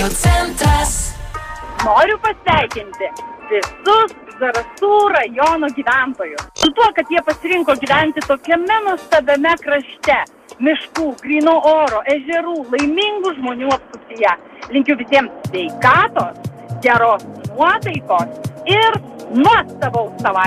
centras. Noriu pasveikinti visus Zarasų rajono gyventojus su tuo, kad jie pasirinko gyventi tokiame nuostabiame krašte. Miškų, gryno oro, ežerų, laimingų žmonių apsuptyje. Linkiu visiems sveikatos, geros nuotaikos ir nuostabaus savaitgalio.